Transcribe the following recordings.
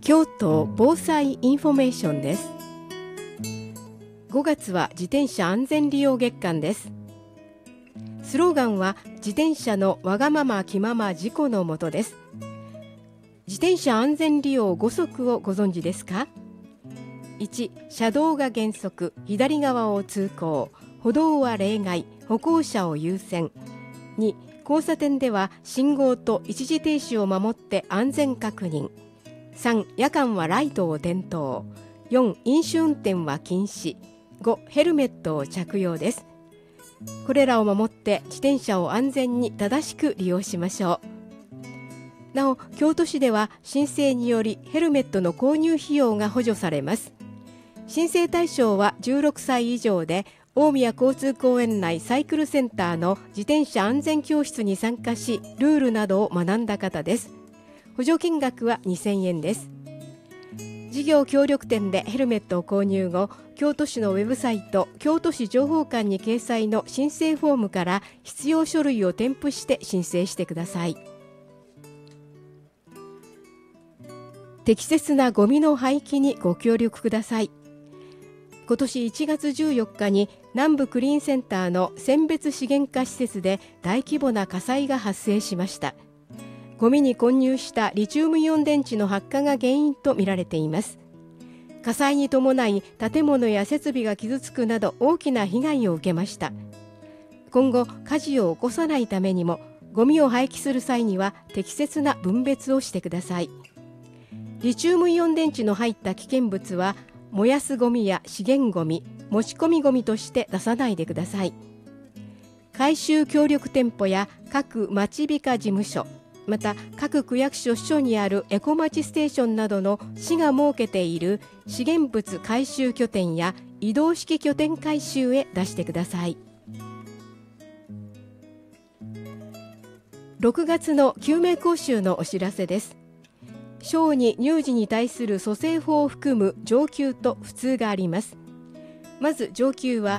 京都防災インフォメーションです。5月は自転車安全利用月間です。スローガンは自転車のわがまま気まま事故のもとです。自転車安全利用5則をご存知ですか？ 1. 車道が原則、左側を通行、歩道は例外、歩行者を優先。 2. 交差点では信号と一時停止を守って安全確認。 3. 夜間はライトを点灯。 4. 飲酒運転は禁止。 5. ヘルメットを着用です。これらを守って自転車を安全に正しく利用しましょう。なお、京都市では申請によりヘルメットの購入費用が補助されます。申請対象は16歳以上で、大宮交通公園内サイクルセンターの自転車安全教室に参加し、ルールなどを学んだ方です。補助金額は2000円です。事業協力店でヘルメットを購入後、京都市のウェブサイト京都市情報館に掲載の申請フォームから必要書類を添付して申請してください。適切なゴミの廃棄にご協力ください。今年1月14日に南部クリーンセンターの選別資源化施設で大規模な火災が発生しました。ゴミに混入したリチウムイオン電池の発火が原因とみられています。火災に伴い建物や設備が傷つくなど大きな被害を受けました。今後火事を起こさないためにも、ゴミを廃棄する際には適切な分別をしてください。リチウムイオン電池の入った危険物は燃やすゴミや資源ゴミ、持ち込みゴミとして出さないでください。回収協力店舗や各町美化事務所、また各区役所所にあるエコまちステーションなどの市が設けている資源物回収拠点や移動式拠点回収へ出してください。6月の救命講習のお知らせです。小児乳児に対する蘇生法を含む上級と普通があります。まず上級は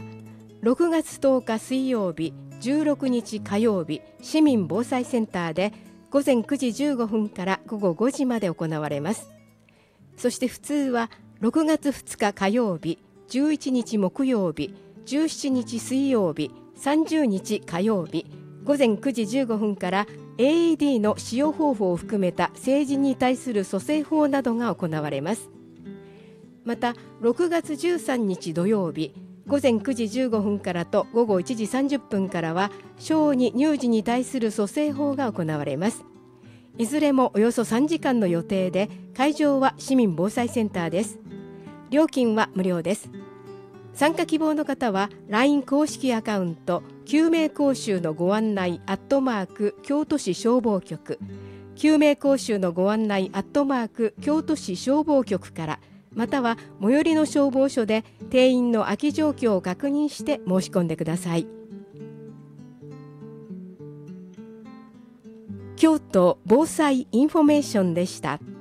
6月10日水曜日、16日火曜日、市民防災センターで午前9時15分から午後5時まで行われます。そして普通は6月2日火曜日、11日木曜日、17日水曜日、30日火曜日、午前9時15分から AED の使用方法を含めた成人に対する蘇生法などが行われます。また6月13日土曜日、午前9時15分からと午後1時30分からは小児乳児に対する蘇生法が行われます。いずれもおよそ3時間の予定で、会場は市民防災センターです。料金は無料です。参加希望の方は LINE 公式アカウント救命講習のご案内@京都市消防局、救命講習のご案内京都市消防局から、または最寄りの消防署で定員の空き状況を確認して申し込んでください。京都防災インフォメーションでした。